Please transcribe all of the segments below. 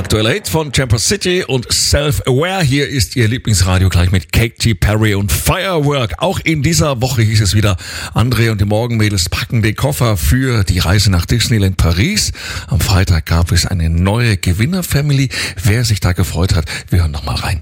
Aktueller Hit von Chamber City und Self-Aware. Hier ist Ihr Lieblingsradio gleich mit Katy Perry und Firework. Auch in dieser Woche hieß es wieder, André und die Morgenmädels packen den Koffer für die Reise nach Disneyland Paris. Am Freitag gab es eine neue Gewinner-Family. Wer sich da gefreut hat, wir hören noch mal rein.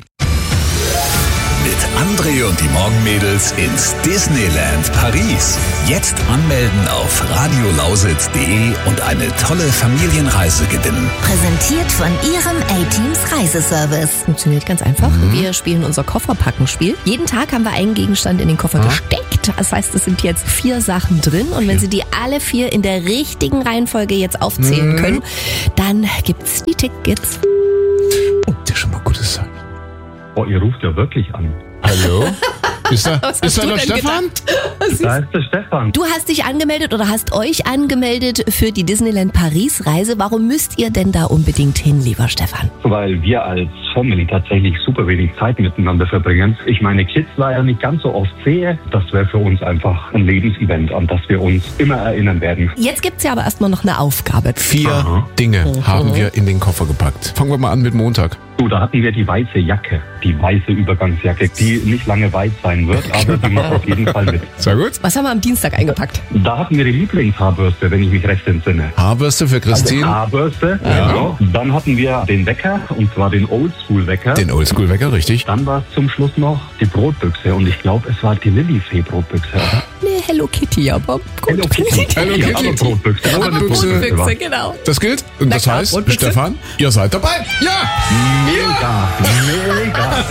Mit André und die Morgenmädels ins Disneyland Paris. Jetzt anmelden auf radiolausitz.de und eine tolle Familienreise gewinnen. Präsentiert von Ihrem A-Teams Reiseservice. Funktioniert ganz einfach. Wir spielen unser Kofferpackenspiel. Jeden Tag haben wir einen Gegenstand in den Koffer gesteckt. Das heißt, es sind jetzt 4 Sachen drin. Und wenn Sie die alle 4 in der richtigen Reihenfolge jetzt aufzählen können, dann gibt's die Tickets. Oh, das ist schon mal gutes Zeichen. Oh, ihr ruft ja wirklich an. Hallo? Ist da Was der hast du denn Stefan? Da ist der Stefan. Du hast dich angemeldet oder hast euch angemeldet für die Disneyland Paris Reise. Warum müsst ihr denn da unbedingt hin, lieber Stefan? Weil wir als Family tatsächlich super wenig Zeit miteinander verbringen. Ich meine Kids leider nicht ganz so oft sehe. Das wäre für uns einfach ein Lebensevent, an das wir uns immer erinnern werden. Jetzt gibt's ja aber erstmal noch eine Aufgabe. 4 Dinge haben wir in den Koffer gepackt. Fangen wir mal an mit Montag. So, da hatten wir die weiße Jacke, die weiße Übergangsjacke, die nicht lange weiß sein wird, aber die macht auf jeden Fall mit. Sehr gut. Was haben wir am Dienstag eingepackt? Da hatten wir die Lieblingshaarbürste, wenn ich mich recht entsinne. Haarbürste für Christine. Haarbürste, Ja. genau. Dann hatten wir den Wecker, und zwar den Oldschool-Wecker. Den Oldschool-Wecker, richtig. Dann war es zum Schluss noch die Brotbüchse und ich glaube, es war die Lillifee-Brotbüchse. Nee, Hello Kitty, aber gut. Hello Kitty. Hello Kitty. Aber Brotbüchse. Aber Brotbüchse. Brotbüchse, genau. Das gilt. Und das klar, heißt, Brotbüchse. Stefan, ihr seid dabei. Ja! Mega, mega.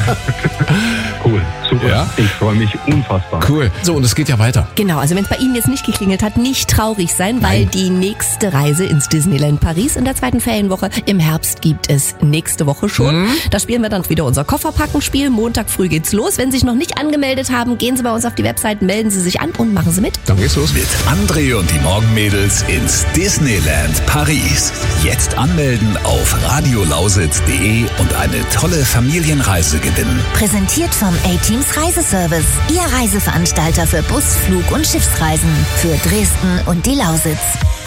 Cool, super. Ja. Ich freue mich unfassbar. Cool. So, und es geht ja weiter. Genau, also wenn es bei Ihnen jetzt nicht geklingelt hat, nicht traurig sein, weil die nächste Reise ins Disneyland Paris in der 2. Ferienwoche im Herbst gibt es nächste Woche schon. Da spielen wir dann wieder unser Kofferpackenspiel. Montag früh geht's los. Wenn Sie sich noch nicht angemeldet haben, gehen Sie bei uns auf die Website, melden Sie sich an und machen Sie mit. Dann geht's los. Mit André und die Morgenmädels ins Disneyland Paris. Jetzt anmelden auf radiolausitz.de und eine tolle Familienreise gewinnen. Präsentiert vom A-Teams Reiseservice. Ihr Reiseveranstalter für Bus-, Flug- und Schiffsreisen. Für Dresden und die Lausitz.